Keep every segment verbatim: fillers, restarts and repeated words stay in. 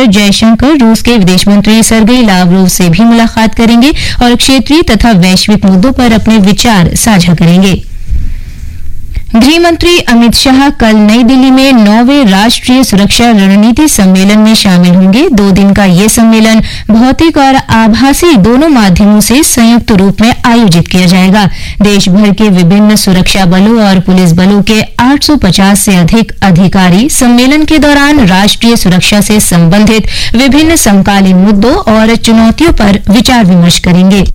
Doctor Jaishankar रूस के विदेश मंत्री सर्गेई लावरोव से भी मुलाकात करेंगे और क्षेत्रीय तथा वैश्विक मुद्दों पर अपने विचार साझा करेंगे। गृह मंत्री अमित शाह कल नई दिल्ली में नौवें राष्ट्रीय सुरक्षा रणनीति सम्मेलन में शामिल होंगे। दो दिन का ये सम्मेलन भौतिक और आभासी दोनों माध्यमों से संयुक्त रूप में आयोजित किया जाएगा। देश भर के विभिन्न सुरक्षा बलों और पुलिस बलों के आठ सौ पचास से अधिक अधिकारी सम्मेलन के दौरान राष्ट्रीय सुरक्षा से संबंधित विभिन्न समकालीन मुद्दों और चुनौतियों पर विचार विमर्श करेंगे।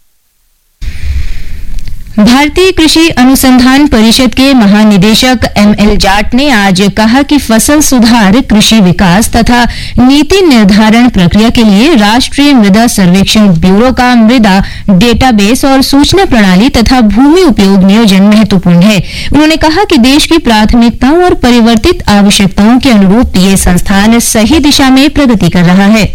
भारतीय कृषि अनुसंधान परिषद के महानिदेशक एम एल जाट ने आज कहा कि फसल सुधार, कृषि विकास तथा नीति निर्धारण प्रक्रिया के लिए राष्ट्रीय मृदा सर्वेक्षण ब्यूरो का मृदा डेटाबेस और सूचना प्रणाली तथा भूमि उपयोग नियोजन महत्वपूर्ण है। उन्होंने कहा कि देश की प्राथमिकताओं और परिवर्तित आवश्यकताओं के अनुरूप ये संस्थान सही दिशा में प्रगति कर रहा है।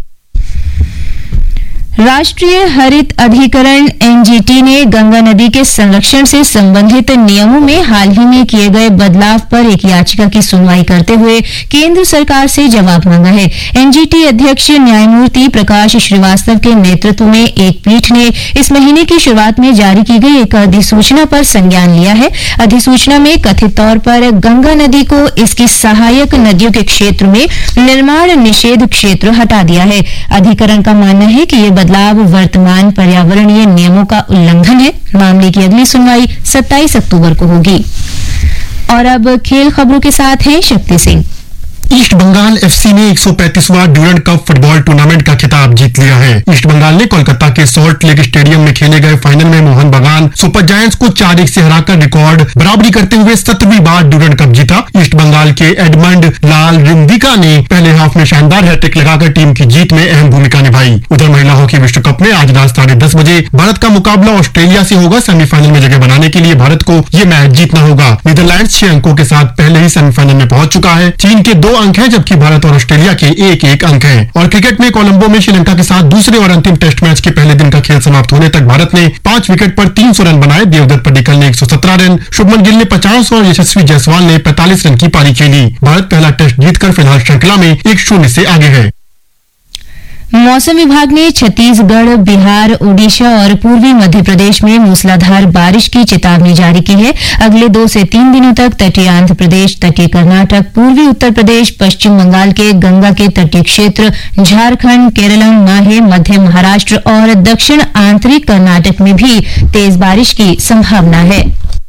राष्ट्रीय हरित अधिकरण एन जी टी ने गंगा नदी के संरक्षण से संबंधित नियमों में हाल ही में किए गए बदलाव पर एक याचिका की सुनवाई करते हुए केंद्र सरकार से जवाब मांगा है। एन जी टी अध्यक्ष न्यायमूर्ति प्रकाश श्रीवास्तव के नेतृत्व में एक पीठ ने इस महीने की शुरुआत में जारी की गई एक अधिसूचना पर संज्ञान लिया है। अधिसूचना में कथित तौर पर गंगा नदी को इसकी सहायक नदियों के क्षेत्र में निर्माण निषेध क्षेत्र हटा दिया है। अधिकरण का मानना है कि ये बदलाव वर्तमान पर्यावरणीय नियमों का उल्लंघन है। मामले की अगली सुनवाई सत्ताईस अक्टूबर को होगी। और अब खेल खबरों के साथ हैं Shakti Singh. East Bengal F C ने एक सौ पैंतीसवां ड्यूरेंट कप फुटबॉल टूर्नामेंट का खिताब जीत लिया है। ईस्ट बंगाल ने कोलकाता के सॉल्ट लेक स्टेडियम में खेले गए फाइनल में मोहन बगान सुपर जायंट्स को चार एक से हराकर रिकॉर्ड बराबरी करते हुए सत्रहवीं बार ड्यूरेंट कप जीता। ईस्ट बंगाल के एडमंड लाल रिंदिका ने पहले हाफ में शानदार हैट्रिक लगाकर टीम की जीत में अहम भूमिका निभाई। उधर महिला हॉकी विश्व कप में आज रात साढ़े दस बजे भारत का मुकाबला ऑस्ट्रेलिया से होगा। सेमीफाइनल में जगह बनाने के लिए भारत को ये मैच जीतना होगा। नीदरलैंड्स छह अंकों के साथ पहले ही सेमीफाइनल में पहुंच चुका है। चीन के दो अंक हैं जबकि भारत और ऑस्ट्रेलिया के एक एक अंक हैं। और क्रिकेट में कोलंबो में श्रीलंका के साथ दूसरे और अंतिम टेस्ट मैच के पहले दिन का खेल समाप्त होने तक भारत ने पांच विकेट पर तीन सौ रन बनाए। देवदत्त पडिक्कल ने एक सौ सत्रह रन, शुभमन गिल ने पचास और यशस्वी जायसवाल ने पैंतालीस रन की पारी खेली। भारत पहला टेस्ट जीतकर फिलहाल श्रृंखला में एक शून्य से आगे है। मौसम विभाग ने छत्तीसगढ़, बिहार, ओडिशा और पूर्वी मध्य प्रदेश में मूसलाधार बारिश की चेतावनी जारी की है। अगले दो से तीन दिनों तक तटीय आंध्र प्रदेश, तटीय कर्नाटक, पूर्वी उत्तर प्रदेश, पश्चिम बंगाल के गंगा के तटीय क्षेत्र, झारखंड, केरलम, माहे, मध्य महाराष्ट्र और दक्षिण आंतरिक कर्नाटक में भी तेज बारिश की संभावना है।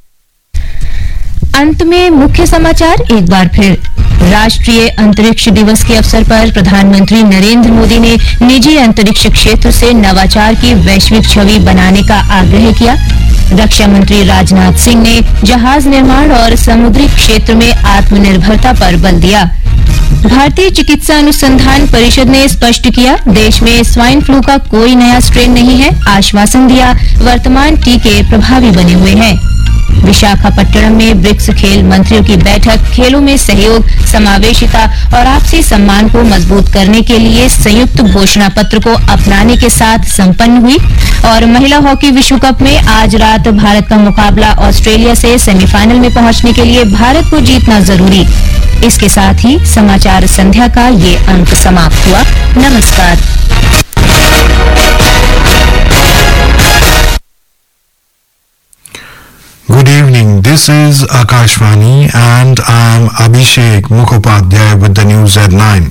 अंत में मुख्य समाचार एक बार फिर। राष्ट्रीय अंतरिक्ष दिवस के अवसर पर प्रधानमंत्री नरेंद्र मोदी ने निजी अंतरिक्ष क्षेत्र से नवाचार की वैश्विक छवि बनाने का आग्रह किया। रक्षा मंत्री राजनाथ सिंह ने जहाज निर्माण और समुद्री क्षेत्र में आत्मनिर्भरता पर बल दिया। भारतीय चिकित्सा अनुसंधान परिषद ने स्पष्ट किया, देश में स्वाइन फ्लू का कोई नया स्ट्रेन नहीं है। आश्वासन दिया, वर्तमान टीके प्रभावी बने हुए हैं। विशाखापट्टनम में ब्रिक्स खेल मंत्रियों की बैठक खेलों में सहयोग, समावेशिता और आपसी सम्मान को मजबूत करने के लिए संयुक्त घोषणा पत्र को अपनाने के साथ संपन्न हुई। और महिला हॉकी विश्व कप में आज रात भारत का मुकाबला ऑस्ट्रेलिया से सेमीफाइनल में पहुंचने के लिए भारत को जीतना जरूरी। इसके साथ ही समाचार संध्या का ये अंक समाप्त हुआ। नमस्कार। Good evening, this is Akashvani and I am Abhishek Mukhopadhyay with the news at nine.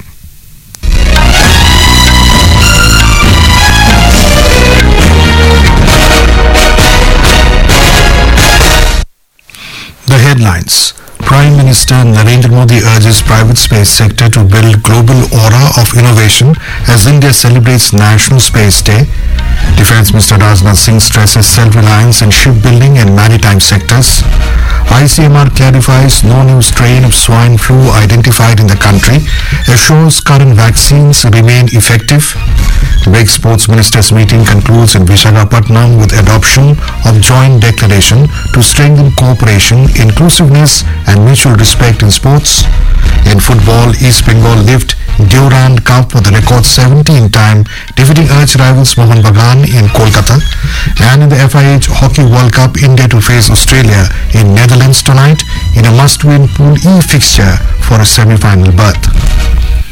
The headlines. Prime Minister Narendra Modi urges private space sector to build global aura of innovation as India celebrates National Space Day. Defence Minister Rajnath Singh stresses self-reliance in shipbuilding and maritime sectors. I C M R clarifies no new strain of swine flu identified in the country, assures current vaccines remain effective. B R I C S Sports Ministers meeting concludes in Visakhapatnam with adoption of joint declaration to strengthen cooperation, inclusiveness and mutual respect in sports. In football, East Bengal lift Durand Cup for the record seventeenth time, defeating arch rivals Mohun Bagan in Kolkata. And in the F I H Hockey World Cup, India to face Australia in Netherlands tonight in a must-win Pool E fixture for a semi-final berth.